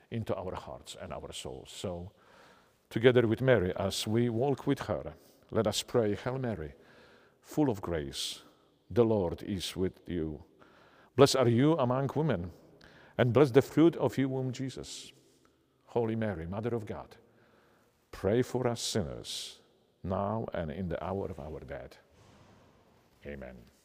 into our hearts and our souls. So, together with Mary, as we walk with her, let us pray, Hail Mary, full of grace, the Lord is with you. Blessed are you among women, and blessed the fruit of your womb, Jesus. Holy Mary, Mother of God, pray for us sinners, now and in the hour of our death. Amen.